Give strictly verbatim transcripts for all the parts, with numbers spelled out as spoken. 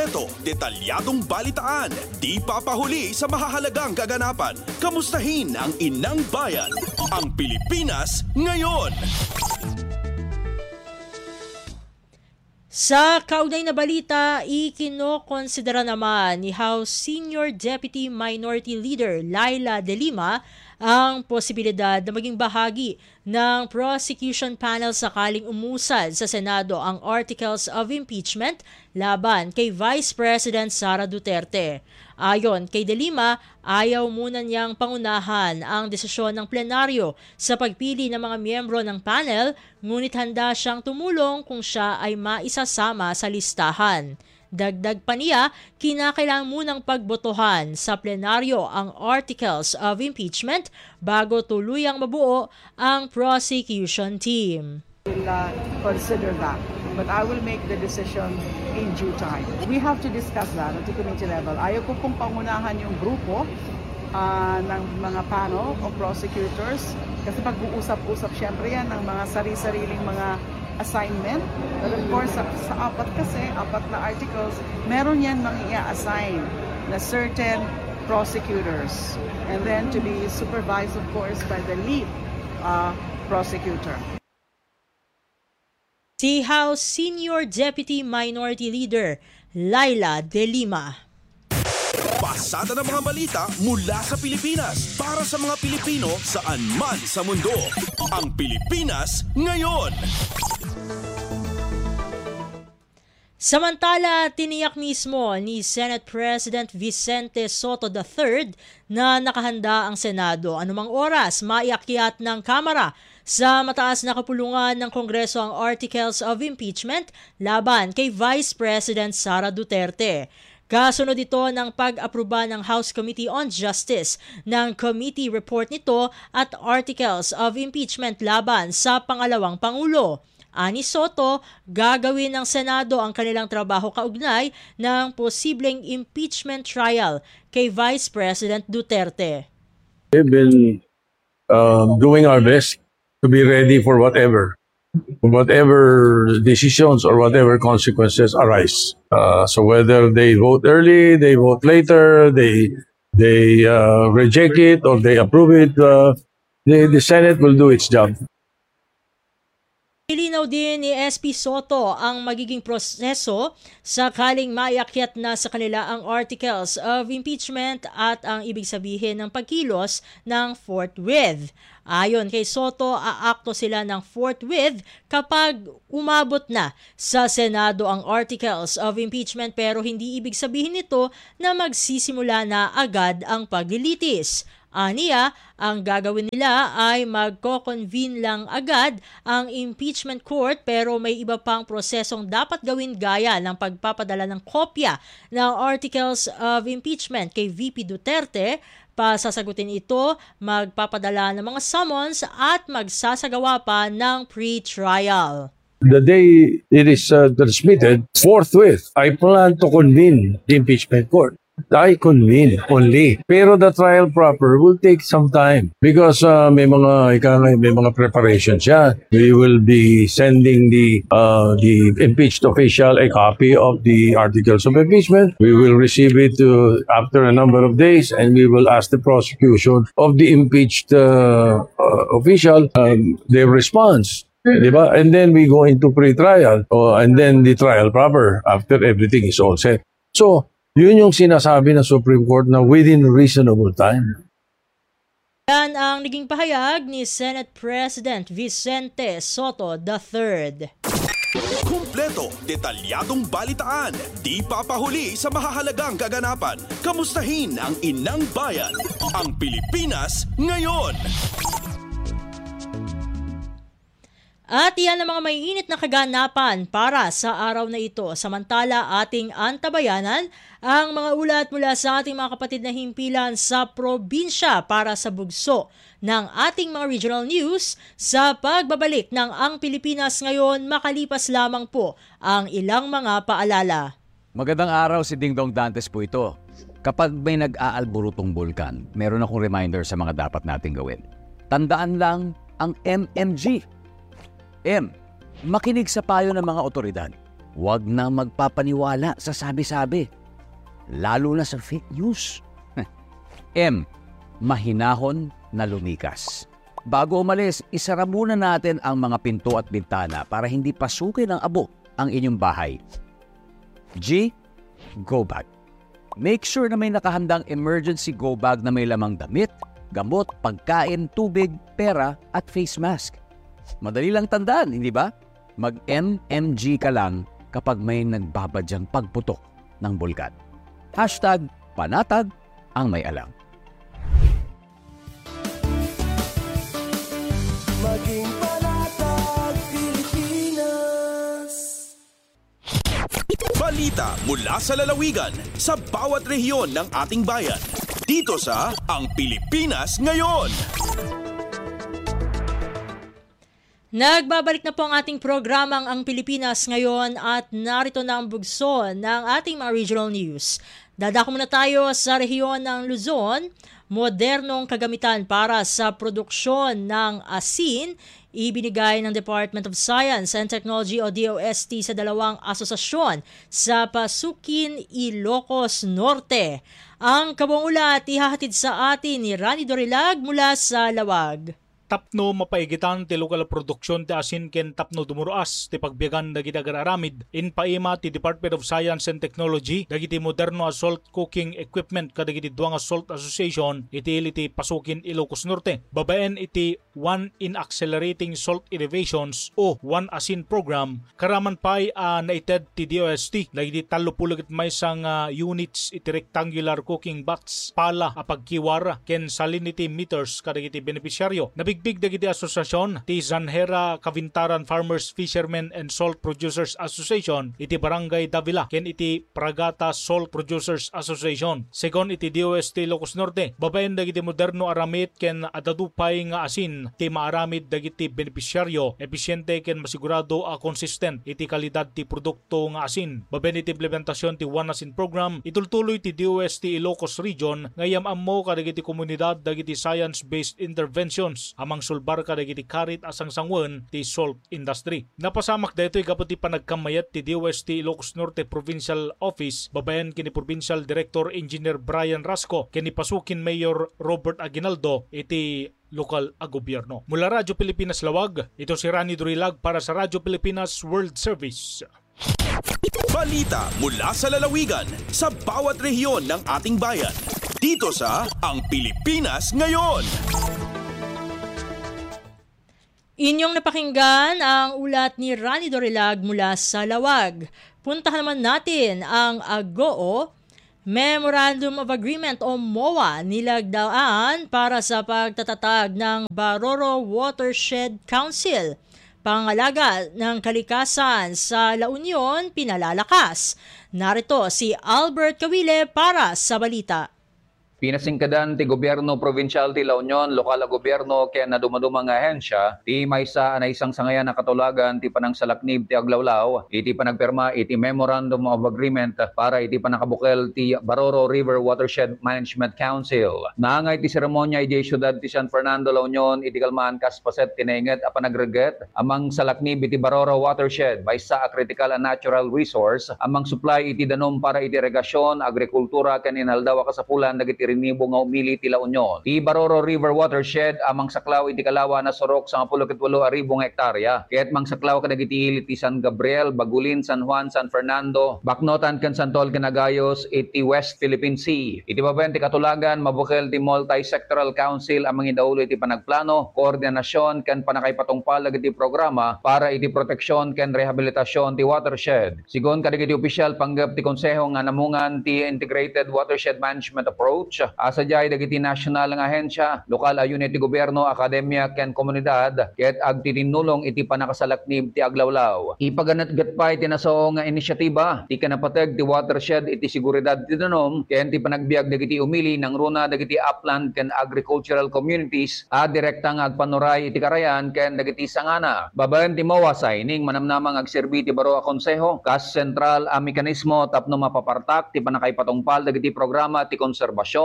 Kumpleto, detalyadong balitaan, di papahuli sa mahahalagang kaganapan. Kamustahin ang inang bayan, ang Pilipinas ngayon. Sa kaugnay na balita, ikinokonsidera naman ni House Senior Deputy Minority Leader Laila De Lima ang posibilidad na maging bahagi ng prosecution panel sakaling umusad sa Senado ang articles of impeachment laban kay Vice President Sara Duterte. Ayon kay De Lima, ayaw muna niyang pangunahan ang desisyon ng plenaryo sa pagpili ng mga miyembro ng panel, ngunit handa siyang tumulong kung siya ay maisasama sa listahan. Dagdag pa niya, kinakailangan munang pagbotohan sa plenaryo ang articles of impeachment bago tuluyang mabuo ang prosecution team. We'll uh, consider that, but I will make the decision in due time. We have to discuss that at the committee level. Ayaw ko pong pangunahan yung grupo uh, ng mga panel o prosecutors kasi pag-uusap-usap syempre yan ng mga sari-sariling mga assignment. But of course, sa, sa apat kasi, apat na articles, meron yan mga i-assign na certain prosecutors. And then to be supervised, of course, by the lead uh, prosecutor. Si House Senior Deputy Minority Leader Laila De Lima. Pasada ng mga balita mula sa Pilipinas para sa mga Pilipino saan man sa mundo. Ang Pilipinas ngayon. Samantala, tiniyak mismo ni Senate President Vicente Sotto the third na nakahanda ang Senado anumang oras maiakyat ng Kamara sa mataas na kapulungan ng Kongreso ang articles of impeachment laban kay Vice President Sara Duterte. Kasunod ito ng pag-aproba ng House Committee on Justice ng committee report nito at articles of impeachment laban sa pangalawang Pangulo. Ani Sotto, gagawin ng Senado ang kanilang trabaho kaugnay ng posibleng impeachment trial kay Vice President Duterte. We've been uh, doing our best to be ready for whatever, whatever decisions or whatever consequences arise. Uh, so whether they vote early, they vote later, they they uh, reject it or they approve it, uh, the, the Senate will do its job. Ilinaw din ni S P Sotto ang magiging proseso sakaling maiakyat na sa kanila ang articles of impeachment at ang ibig sabihin ng pagkilos ng forthwith. Ayon kay Sotto, aakto sila ng forthwith kapag umabot na sa Senado ang articles of impeachment pero hindi ibig sabihin nito na magsisimula na agad ang paglilitis. Aniya, ang gagawin nila ay magko-convene lang agad ang impeachment court pero may iba pang prosesong dapat gawin gaya ng pagpapadala ng kopya ng articles of impeachment kay V P Duterte. Pasasagutin ito, magpapadala ng mga summons at magsasagawa pa ng pre-trial. The day it is uh, transmitted, forthwith, I plan to convene the impeachment court. I convene only. Pero the trial proper will take some time because uh, may mga may mga preparations siya. We will be sending the uh, the impeached official a copy of the articles of impeachment. We will receive it uh, after a number of days and we will ask the prosecution of the impeached uh, uh, official um, their response. Diba? And then we go into pre-trial uh, and then the trial proper after everything is all set. So, yun yung sinasabi ng Supreme Court na within reasonable time. Yan ang naging pahayag ni Senate President Vicente Sotto the third. Kumpleto, detalyadong balitaan, di papahuli sa mahahalagang kaganapan. Kamustahin ang inang bayan, ang Pilipinas ngayon. At iyan ang mga maiinit na kaganapan para sa araw na ito. Samantala, ating antabayanan ang mga ulat mula sa ating mga kapatid na himpilan sa probinsya para sa bugso ng ating mga regional news sa pagbabalik ng Ang Pilipinas Ngayon makalipas lamang po ang ilang mga paalala. Magandang araw, si Dingdong Dantes po ito. Kapag may nag-aalburutong bulkan, meron akong reminder sa mga dapat nating gawin. Tandaan lang ang M M G. M. Makinig sa payo ng mga otoridad. Huwag na magpapaniwala sa sabi-sabi, lalo na sa fake news. M. Mahinahon na lumikas. Bago umalis, isara muna natin ang mga pinto at bintana para hindi pasukin ng abo ang inyong bahay. G. Go bag. Make sure na may nakahandang emergency go bag na may lamang damit, gamot, pagkain, tubig, pera at face mask. Madali lang tandaan, hindi ba? Mag-M M G ka lang kapag may nagbabadyang pagputok ng bulkan. Hashtag panatag ang may alam. Maging panatag Pilipinas. Balita mula sa lalawigan sa bawat rehiyon ng ating bayan. Dito sa Ang Pilipinas Ngayon. Nagbabalik na po ang ating programang Ang Pilipinas Ngayon at narito na ang bugso ng ating mga regional news. Dadako muna tayo sa rehiyon ng Luzon. Modernong kagamitan para sa produksyon ng asin ibinigay ng Department of Science and Technology o D O S T sa dalawang asosasyon sa Pasukin, Ilocos Norte. Ang kabuang ulat ihahatid sa atin ni Rani Dorilag mula sa Lawag. Tapno mapaigitan ti lokal produksyon ti asin ken tapno dumuruas ti pagbiyagan dagiti agararamid in paima ti Department of Science and Technology dagiti moderno a salt cooking equipment kadagiti duang a salt association iti iti Pasukin, Ilocos Norte. Babaen iti One in Accelerating Salt Innovations o One Asin Program karaman pay a uh, naited ti D O S T dagiti talupulog it may sang uh, units iti rectangular cooking vats pala a pagkiwara ken salinity meters kadagiti beneficiaryo. Nabig Big dagiti asosasyon ti Zanhera Kavintaran Farmers, Fishermen and Salt Producers Association iti Barangay Davila ken iti Pragata Salt Producers Association. Second iti D O S T Ilocos Norte, babaen dagiti moderno aramid ken adadupay nga asin ti maaramid dagiti beneficiaryo, episyente ken masigurado a consistent iti kalidad ti produkto nga asin. Babaen iti implementasyon ti One Asin Program itultuloy ti D O S T Ilocos Region ngayam ammo kadagiti komunidad dagiti science-based interventions amang sulbar ka dagiti karit asang sangwen ti salt industry. Napasamak daytoy kaput ti panagkamayat ti D O S T Ilocos Norte Provincial Office babayan kini Provincial Director Engineer Brian Rasco kini Pasukin Mayor Robert Aguinaldo iti lokal a gobyerno. Mula Radyo Pilipinas Lawag, ito si Rani Durilag para sa Radyo Pilipinas World Service. Balita mula sa lalawigan sa bawat rehiyon ng ating bayan. Dito sa Ang Pilipinas Ngayon. Inyong napakinggan ang ulat ni Rani Dorilag mula sa Lawag. Puntahan naman natin ang AGOO, Memorandum of Agreement o M O A, nilagdaan para sa pagtatatag ng Baroro Watershed Council. Pangalaga ng kalikasan sa La Union pinalalakas. Narito si Albert Kawile para sa balita. Pinasingkadan ti gobyerno provincial ti La Union, lokal a gobyerno ken na dumadumang ahensya, ti maysa na isang sangayan na katulagan ti panangsalaknib ti Aglawlaw, iti panagperma iti Memorandum of Agreement para iti panakabukel ti Baroro River Watershed Management Council. Naangay ti seremonya iti siyudad ti San Fernando, La Union, iti kalmaan kaspaset tinainget a panagreget amang salaknib iti Baroro Watershed, maysa a critical and natural resource, amang supply iti danom para iti irrigasyon, agrikultura ken inaldaw kasapulan dagiti rinibo nga umili ti La Union. Ti Baroro River Watershed amang saklaw iti kalawa na sorok sa ten point eight aribo nga hektarya. Ket mang saklaw kadagiti ili ti San Gabriel, Bagulin, San Juan, San Fernando, Baknotan ken Santol ken Agayos iti West Philippine Sea. Iti babaen ti katulagan mabukel ti Multi-Sectoral Council amang idaulo iti panagplano, koordinasyon ken panakaipatungpal dagiti programa para iti proteksyon ken rehabilitasyon ti watershed. Sigon kadagiti opisyal panggap ti konseho nga namungan ti Integrated Watershed Management Approach, asadyay dagiti nasyonal nga ahensya, lokal a unit ti gobyerno, akademya ken komunidad ket agtitinulong iti panakasalaknib ti Aglawlaw. Ipaganat-gatpay ti naso nga inisyatiba ti kanapateg ti watershed iti seguridad ti danom ken ti panagbiag dagiti umili ng runa dagiti upland ken agricultural communities a direkta nga agpanuray iti karayan ken dagiti sangana. Babaen ti mawasay ning manamnamang agserbi ti baro a konseho kas sentral a mekanismo tapno mapapartak ti panakaipatungpal dagiti programa ti konserbasyon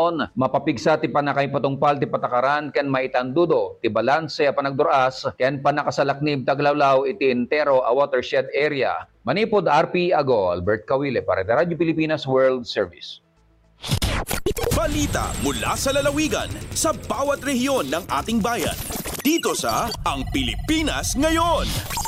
panahon, mapapigsa ti panakay patungpal ti patakaran ken maitandudo ti balanse a panagduras ken panakasalaknib taglawlaw iti entero a watershed area. Manipod R P Ago, Albert Kawile para sa Radyo Pilipinas World Service. Balita mula sa lalawigan sa bawat rehiyon ng ating bayan. Dito sa Ang Pilipinas Ngayon.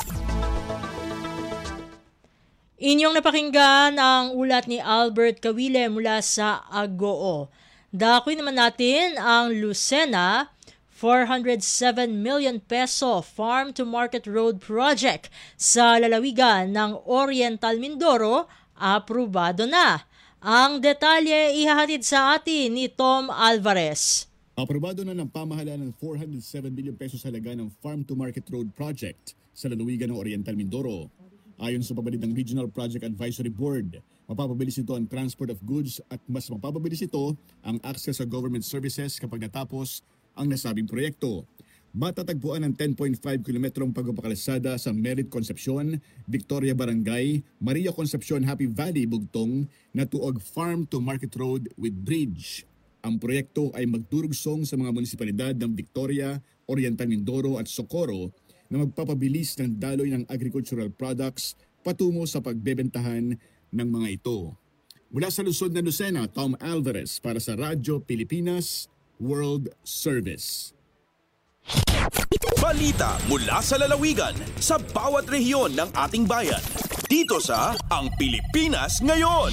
Inyong napakinggan ang ulat ni Albert Kawile mula sa Agoo. Dakoy naman natin ang Lucena four hundred seven million peso Farm to Market Road Project sa lalawigan ng Oriental Mindoro, aprobado na. Ang detalye ihahatid sa atin ni Tom Alvarez. Aprobado na ng pamahalaan ng four hundred seven million pesos halaga ng Farm to Market Road Project sa lalawigan ng Oriental Mindoro. Ayon sa pabalid ng Regional Project Advisory Board, mapapabilis ito ang transport of goods at mas mapapabilis ito ang access sa government services kapag natapos ang nasabing proyekto. Matatagpuan ng ten point five kilometrong pagpapakalsada sa Merit Concepcion, Victoria Barangay, Maria Concepcion, Happy Valley, Bugtong na tuog Farm to Market Road with Bridge. Ang proyekto ay magdurugsong sa mga munisipalidad ng Victoria, Oriental Mindoro at Socorro na magpapabilis ng daloy ng agricultural products patungo sa pagbebentahan ng mga ito. Mula sa lungsod ng Lucena, Tom Alvarez para sa Radyo Pilipinas World Service. Balita mula sa lalawigan sa bawat rehiyon ng ating bayan. Dito sa Ang Pilipinas Ngayon.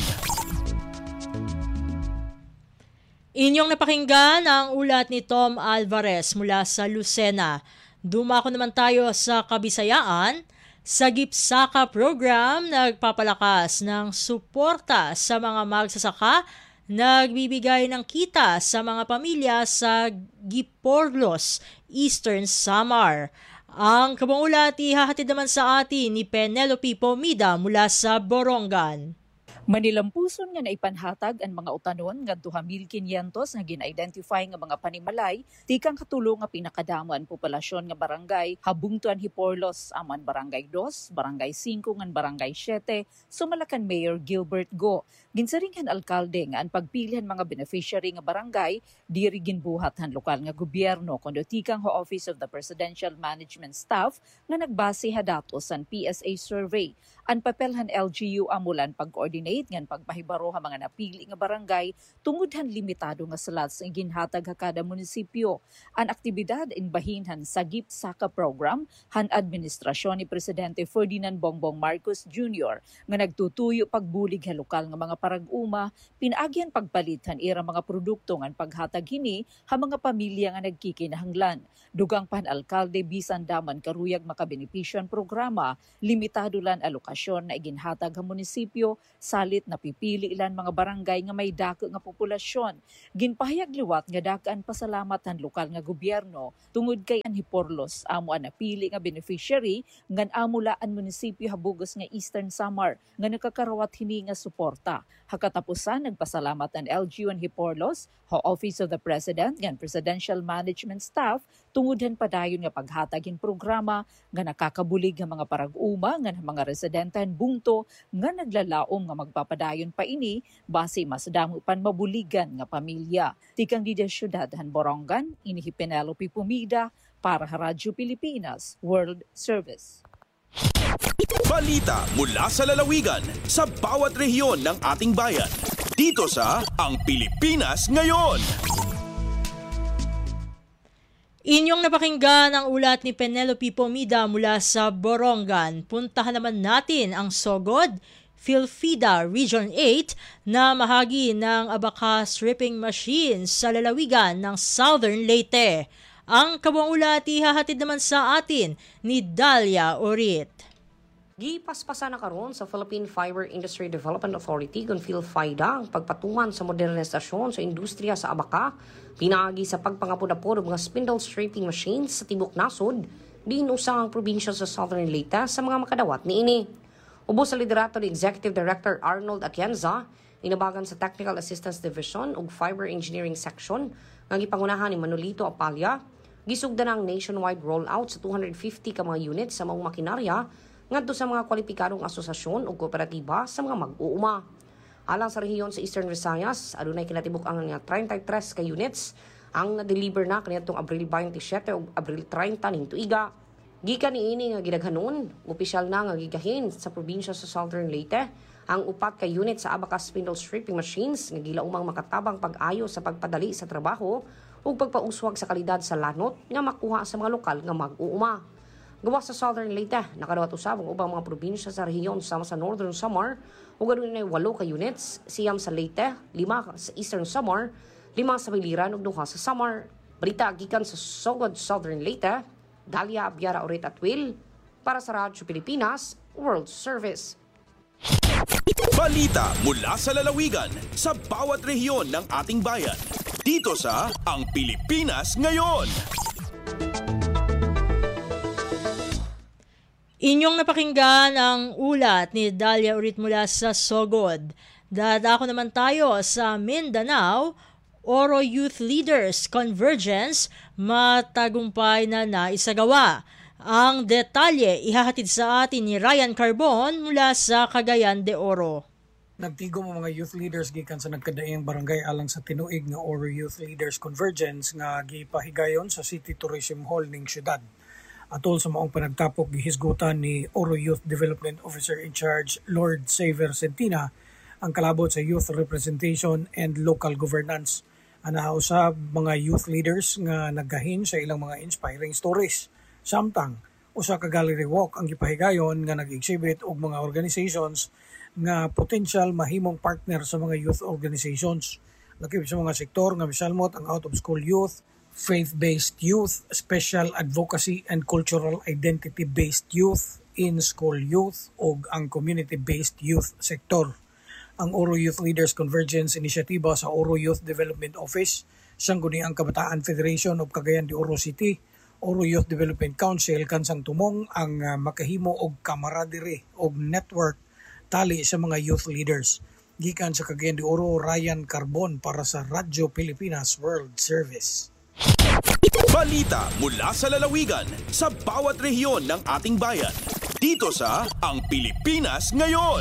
Inyong napakinggan ang ulat ni Tom Alvarez mula sa Lucena. Dumako naman tayo sa Kabisayaan. Sa GIPSAKA program, nagpapalakas ng suporta sa mga magsasaka, nagbibigay ng kita sa mga pamilya sa Giporlos, Eastern Samar. Ang kabuang ulat ihahatid naman sa atin ni Penelope Pomida mula sa Borongan. Manilampuson nga naipanhatag ang mga utanon nga two thousand five hundred nga gin-identify nga mga panimalay tikang katulong nga pinakadaman populasyon nga barangay habungtuan Hiporlos aman barangay two, barangay five ngan barangay seven, sumalakan Mayor Gilbert Go. Ginsaringhan alkalde nga ang pagpilihan mga beneficiary nga barangay diri ginbuhat han lokal nga gobyerno kundo tikang ho Office of the Presidential Management Staff nga nagbase ha datos san P S A survey. Ang papelhan L G U amulan pag-coordinate ngan pagpahibaro ha mga napili nga barangay tungod han limitado nga slots nga ginhatag ha kada munisipyo. Ang aktibidad inbahinhan sa GIPSAKA program han administrasyon ni Presidente Ferdinand Bongbong Marcos Junior nga nagtutuyo pagbulig ha lokal nga mga parag-uma, pinaagyan pagpalitan ira mga produkto ngan paghatag hini ha mga pamilya nga nagkikinahanglan. Dugang pan alkalde bisan daman karuyag makabenepisyon programa, limitado lan alokasyon na iginhatag ha munisipyo, salit na pipili ilan mga barangay nga may dako nga populasyon. Ginpahayag liwat nga dakaan pasalamat han lokal nga gobyerno tungod kay an Hiporlos amo an napili nga beneficiary ngan amula an munisipyo habugos nga Eastern Samar nga nakakarawat hini nga suporta. Hakatapusan nagpasalamat an L G U an Hiporlos, ho Office of the President ngan Presidential Management Staff tungodhan padayon nga paghatagin programa nga nakakabulig nga mga parag-uma ngan mga residentahan bungto nga naglalaom nga magpapadayon pa ini base mas damo pan mabuligan nga pamilya. Tikang di syudad han Borongan, inihi Penelope Pumida para sa Radyo Pilipinas World Service. Balita mula sa lalawigan sa bawat rehiyon ng ating bayan. Dito sa Ang Pilipinas Ngayon. Inyong napakinggan ang ulat ni Penelope Pomida mula sa Borongan. Puntahan naman natin ang Sogod, Philfida Region eight na mahagi ng abacus ripping machines sa lalawigan ng Southern Leyte. Ang kabuang ulat ihahatid naman sa atin ni Dalia Orit. Gipaspasa na karon sa Philippine Fiber Industry Development Authority kung PhilFIDA ang pagpatuman sa modernisasyon sa industriya sa abaka, pinaagi sa pagpangapod-apod ng mga spindle stripping machines sa tibok nasod, din usang ang probinsya sa Southern Leyte sa mga makadawat niini. Ubos sa liderato ni Executive Director Arnold Atienza, inabagan sa Technical Assistance Division ug Fiber Engineering Section nga gipangunahan ni Manolito Apalya, gisugdan ang nationwide rollout sa two hundred fifty ka mga units sa maong makinarya ngadto sa mga kwalipikadong asosasyon o kooperatiba sa mga mag-uuma. Alang sa rehiyon sa Eastern Visayas, adunay kinatibuk ang nga thirty-three ka units ang na-deliver na kaniadtong Abril twenty-seven o Abril thirty ning tuiga. Gikan niini nga gidaghanon, opisyal na nga gigahin sa probinsya sa Southern Leyte ang upat ka unit sa Abacus spindle stripping machines nga gila umang makatabang pag-ayo sa pagpadali sa trabaho ug pagpauswag sa kalidad sa lanot nga makuha sa mga lokal nga mag-uuma. Gawa sa Southern Leyte, nakadawat usab ang ubang mga probinsya sa rehiyon sama sa Northern Samar ug adunay walo ka units, siyam sa Leyte, lima sa Eastern Samar, lima sa Biliran ug duha sa Samar. Balita gikan sa Sogod Southern Leyte, Dalia Abiara Oret Atwil para sa Radyo Pilipinas World Service. Balita mula sa lalawigan sa bawat rehiyon ng ating bayan. Dito sa Ang Pilipinas Ngayon. Inyong napakinggan ang ulat ni Dalia Urit mula sa Sogod. Dadako naman tayo sa Mindanao. Oro Youth Leaders Convergence matagumpay na naisagawa. Ang detalye ihahatid sa atin ni Ryan Carbon mula sa Cagayan de Oro. Nagtigo mo mga youth leaders gikan sa nagkadaiyang barangay alang sa tinuig nga Oro Youth Leaders Convergence nga gipahigayon sa City Tourism Hall ning syudad. Atol sa maong panagtapok gihisgutan ni Oro Youth Development Officer in Charge Lord Xavier Sentina ang kalabot sa youth representation and local governance. Anahaw sa mga youth leaders nga naggahin sa ilang mga inspiring stories. Samtang usa ka gallery walk ang gipahigayon nga nag-exhibit og mga organizations nga potential mahimong partner sa mga youth organizations. Lakip sa mga sektor nga misalmot ang out-of-school youth, faith-based youth, special advocacy and cultural identity-based youth, in-school youth, o ang community-based youth sektor. Ang Oro Youth Leaders Convergence Initiative sa Oro Youth Development Office, sangguni ang Kabataan Federation of Cagayan de Oro City, Oro Youth Development Council, kansang tumong ang uh, makahimo og camaraderie og network tali sa mga youth leaders. Gikan sa Cagayan de Oro, Ryan Carbon para sa Radyo Pilipinas World Service. Balita mula sa lalawigan sa bawat rehiyon ng ating bayan. Dito sa Ang Pilipinas Ngayon.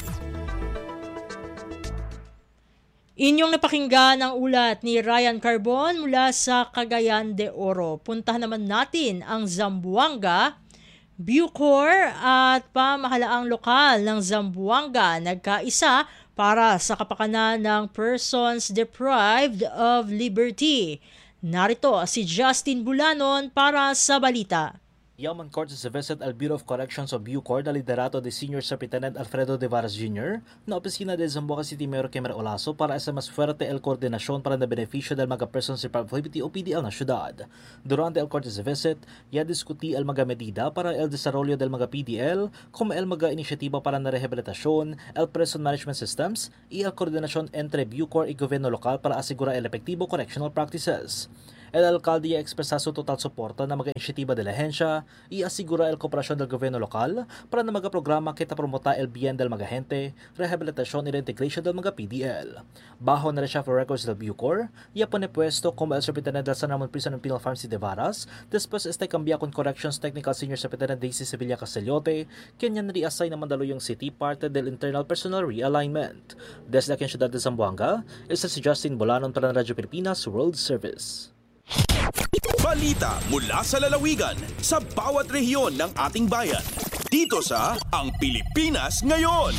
Inyong napakinggan ang ulat ni Ryan Carbon mula sa Cagayan de Oro. Puntahan naman natin ang Zamboanga. Bucor at pamahalaang lokal ng Zamboanga nagkaisa para sa kapakanan ng persons deprived of liberty. Narito si Justin Bulanon para sa balita. Yaman Court sa visit al Bureau of Corrections o Bucor na liderato de Senior Superintendent Alfredo de Varas Junior na opisina de Zamboanga City Mayor Kemer Olaso para sa mas fuerte el koordinasyon para na beneficio del mga persons deprived of liberty o P D L na syudad. Durante el Court sa visit, ya diskuti el mga medida para el desarrollo del mga P D L, como el mga inisyatiba para na rehabilitasyon, el prison management systems, y el koordinasyon entre Bucor y gobyerno lokal para asigura el epektibo correctional practices. El alcalde ya expresa su total suporta na mga inisyatiba de la ahensya y asigura el kooperasyon del gobyerno lokal para na mga programa kita promota el bien del mga gente, rehabilitasyon y reintegration del mga P D L. Bajo na reshuffle records del Bucor, ya pone puesto como el Superintendent del San Ramon Prison and Penal Pharmacy de Varas, después este cambia con Corrections Technical Senior Superintendent Daisy Sevilla Castellote, quien yan reassign na Mandaluyong City parte del Internal Personnel Realignment. Desde aquí en Ciudad de Zamboanga, ito si Justin Bolanon para ng Radyo Pilipinas World Service. Balita mula sa lalawigan sa bawat rehiyon ng ating bayan. Dito sa Ang Pilipinas Ngayon.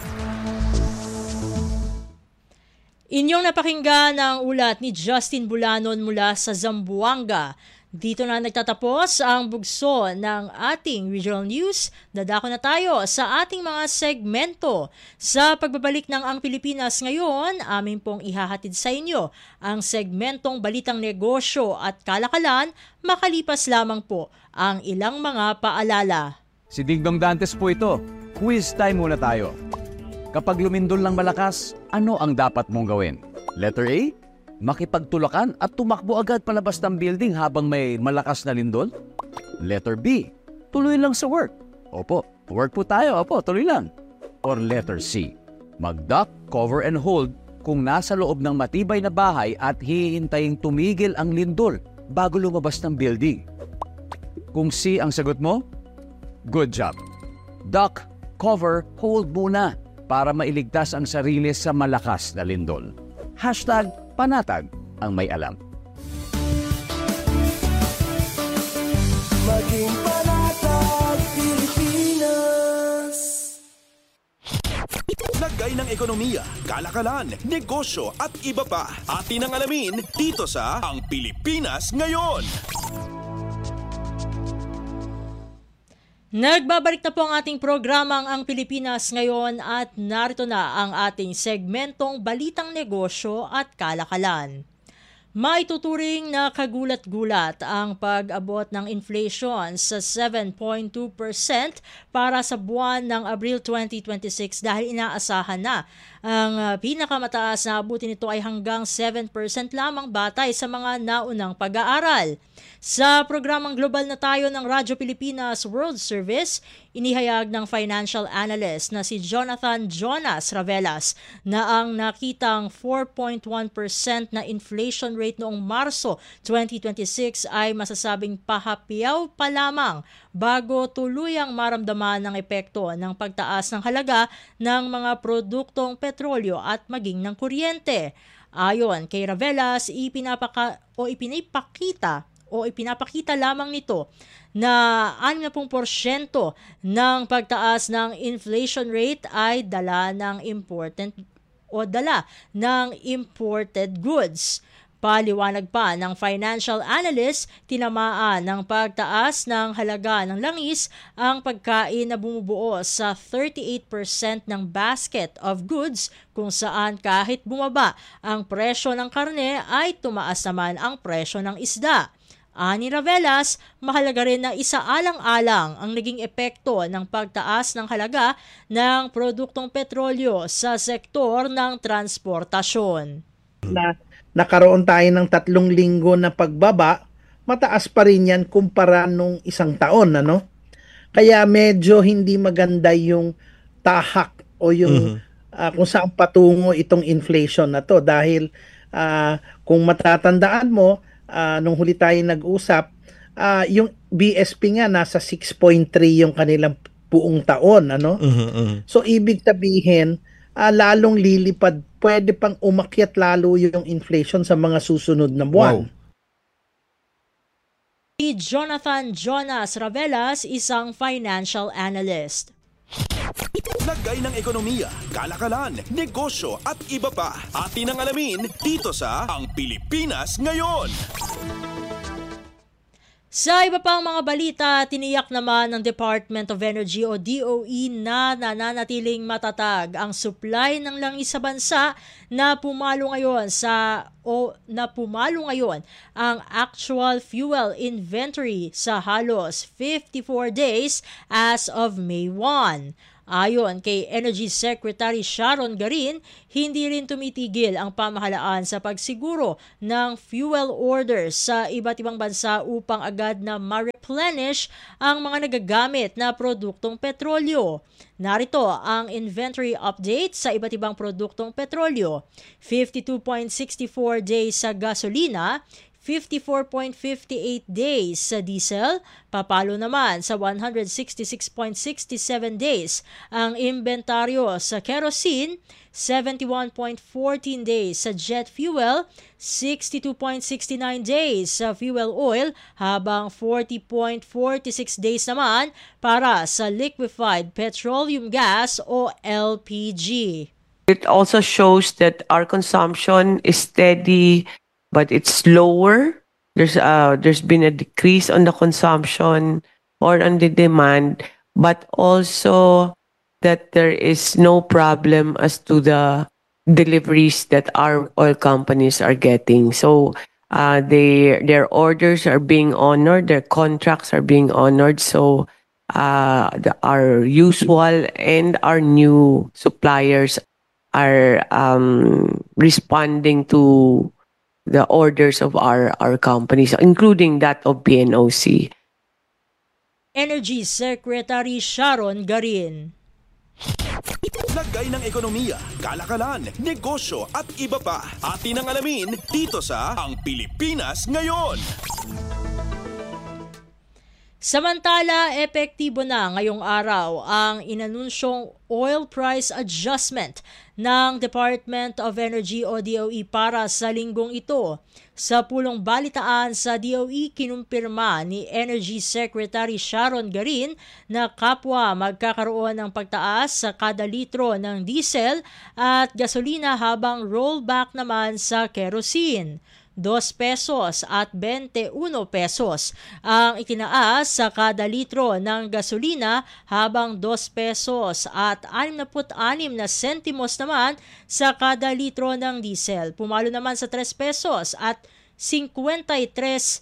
Inyong napakinggan ang ulat ni Justin Bulanon mula sa Zamboanga. Dito na nagtatapos ang bugso ng ating regional news. Dadako na tayo sa ating mga segmento. Sa pagbabalik ng Ang Pilipinas Ngayon, amin pong ihahatid sa inyo ang segmentong Balitang Negosyo at Kalakalan, makalipas lamang po ang ilang mga paalala. Si Dingdong Dantes po ito. Quiz time muna tayo. Kapag lumindol ng malakas, ano ang dapat mong gawin? Letter A? Makipagtulakan at tumakbo agad palabas ng building habang may malakas na lindol? Letter B, tuloy lang sa work. Opo, work po tayo. Opo, tuloy lang. Or letter C, mag-duck, cover and hold kung nasa loob ng matibay na bahay at hihintaying tumigil ang lindol bago lumabas ng building. Kung C ang sagot mo, good job. Duck, cover, hold muna. para mailigtas ang sarili sa malakas na lindol. Hashtag panatag ang may alam. Maging panatag Pilipinas. Lagay ng ekonomiya, kalakalan, negosyo at iba pa. Atin ang alamin dito sa Ang Pilipinas Ngayon. Nagbabalik na po ang ating programang Ang Pilipinas Ngayon at narito na ang ating segmentong Balitang Negosyo at Kalakalan. Maituturing na kagulat-gulat ang pag-abot ng inflation sa seven point two percent para sa buwan ng Abril twenty twenty-six dahil inaasahan na ang pinakamataas na abutin nito ay hanggang seven percent lamang batay sa mga naunang pag-aaral. Sa programang Global na Tayo ng Radyo Pilipinas World Service, inihayag ng financial analyst na si Jonathan Jonas Ravelas na ang nakitang four point one percent na inflation rate noong Marso twenty twenty-six ay masasabing pahapiyaw pa lamang bago tuluyang maramdaman ng epekto ng pagtaas ng halaga ng mga produktong petrolyo at maging ng kuryente. Ayon kay Ravelas, ipinapaka o ipinipakita o ipinapakita lamang nito na sixty percent ng pagtaas ng inflation rate ay dala ng important o dala ng imported goods. Paliwanag pa ng financial analyst, tinamaan ng pagtaas ng halaga ng langis ang pagkain na bumubuo sa thirty-eight percent ng basket of goods kung saan kahit bumaba ang presyo ng karne ay tumaas naman ang presyo ng isda. Ani Ravelas, mahalaga rin na isaalang-alang ang naging epekto ng pagtaas ng halaga ng produktong petrolyo sa sektor ng transportasyon. Na nakaroon tayo ng tatlong linggo na pagbaba, mataas pa rin yan kumpara nung isang taon, ano? Kaya medyo hindi maganda yung tahak o yung mm-hmm. uh, kung saan patungo itong inflation na to dahil uh, kung matatandaan mo, Uh, nung huli tayo nag-usap, uh, yung B S P nga nasa six point three yung kanilang buong taon, ano? Uh-huh, uh-huh. So ibig sabihin, uh, lalong lilipad, pwede pang umakyat lalo yung inflation sa mga susunod na buwan. Wow. Si Jonathan Jonas Ravelas, isang financial analyst. Lagay ng ekonomiya, kalakalan, negosyo at iba pa. Atin ang alamin dito sa Ang Pilipinas Ngayon. Sa iba pang mga balita, tiniyak naman ng Department of Energy o D O E na nananatiling matatag ang supply ng langis sa bansa na pumalo ngayon sa o na pumalo ngayon ang actual fuel inventory sa halos fifty-four days as of May first. Ayon kay Energy Secretary Sharon Garin, hindi rin tumitigil ang pamahalaan sa pagsiguro ng fuel orders sa iba't ibang bansa upang agad na ma-replenish ang mga nagagamit na produktong petrolyo. Narito ang inventory update sa iba't ibang produktong petrolyo. fifty-two point six four days sa gasolina, fifty-four point five eight days sa diesel, papalo naman sa one hundred sixty-six point six seven days ang inventaryo sa kerosene, seventy-one point one four days sa jet fuel, sixty-two point six nine days sa fuel oil, habang forty point four six days naman para sa liquefied petroleum gas o L P G. It also shows that our consumption is steady, but it's lower. There's uh there's been a decrease on the consumption or on the demand, but also that there is no problem as to the deliveries that our oil companies are getting. So uh they their orders are being honored, their contracts are being honored. So uh the, our usual and our new suppliers are um responding to the orders of our, our companies, including that of P N O C. Energy Secretary Sharon Garin. Lagay ng ekonomiya, kalakalan, negosyo at iba pa. Atin ang alamin dito sa Ang Pilipinas Ngayon. Samantala, epektibo na ngayong araw ang inanunsyong oil price adjustment ng Department of Energy o D O E para sa linggong ito. Sa pulong balitaan sa D O E, kinumpirma ni Energy Secretary Sharon Garin na kapwa magkakaroon ng pagtaas sa kada litro ng diesel at gasolina habang rollback naman sa kerosene. dos pesos at twenty-one pesos ang itinaas sa kada litro ng gasolina habang dos pesos at sixty-six na sentimos naman sa kada litro ng diesel. Pumalo naman sa tres pesos at fifty-three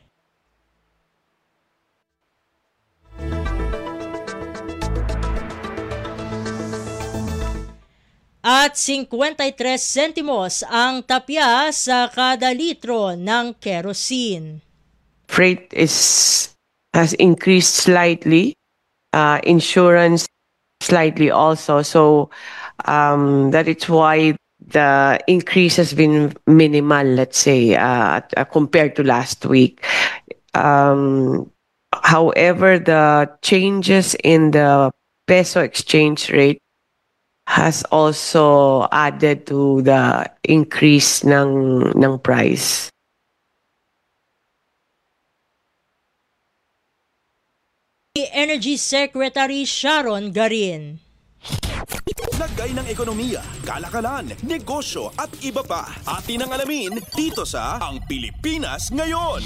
at fifty-three sentimos ang tapya sa kada litro ng kerosene. Freight is has increased slightly, uh, insurance slightly also. So um, that is why the increase has been minimal, let's say, uh, compared to last week. Um, however, the changes in the peso exchange rate has also added to the increase ng ng price. Energy Secretary Sharon Garin. Lagay ng ekonomiya, kalakalan, negosyo at iba pa. Atin ang alamin dito sa Ang Pilipinas Ngayon.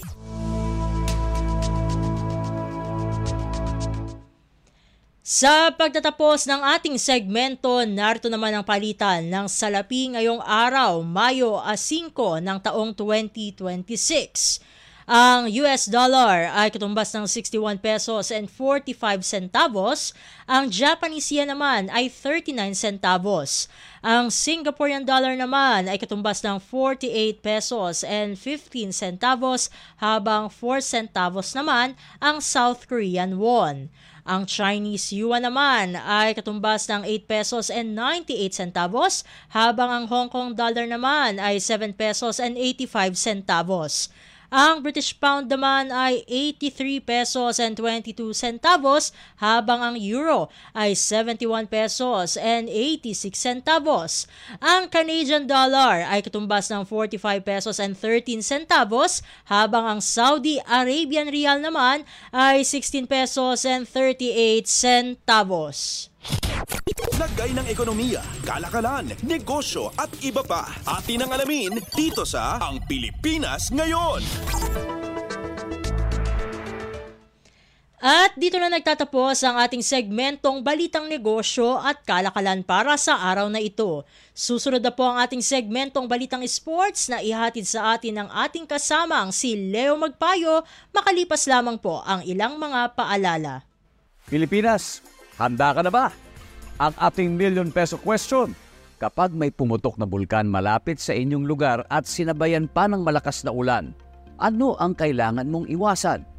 Sa pagtatapos ng ating segmento, narito naman ang palitan ng salapi ngayong araw, Mayo five ng taong twenty twenty-six. Ang U S dollar ay katumbas ng sixty-one pesos and forty-five centavos. Ang Japanese yen naman ay thirty-nine centavos. Ang Singaporean dollar naman ay katumbas ng forty-eight pesos and fifteen centavos habang four centavos naman ang South Korean won. Ang Chinese yuan naman ay katumbas ng eight pesos and ninety-eight centavos habang ang Hong Kong dollar naman ay seven pesos and eighty-five centavos. Ang British pound naman ay eighty-three pesos and twenty-two centavos habang ang euro ay seventy-one pesos and eighty-six centavos. Ang Canadian dollar ay katumbas ng forty-five pesos and thirteen centavos habang ang Saudi Arabian rial naman ay sixteen pesos and thirty-eight centavos. Lagay ng ekonomiya, kalakalan, negosyo at iba pa. Atin ang alamin dito sa Ang Pilipinas Ngayon. At dito na nagtatapos ang ating segmentong Balitang Negosyo at Kalakalan para sa araw na ito. Susunod na po ang ating segmentong Balitang Sports na ihatid sa atin ng ating kasamang si Leo Magpayo, makalipas lamang po ang ilang mga paalala. Pilipinas, handa ka na ba? Ang ating million peso question. Kapag may pumutok na bulkan malapit sa inyong lugar at sinabayan pa ng malakas na ulan, ano ang kailangan mong iwasan?